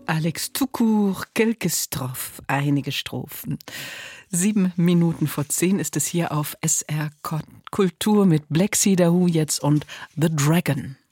Alex Tukur, quelques strophes, einige Strophen. 7:07 ist es hier auf SR Kultur mit Black Cedar Who jetzt und The Dragon.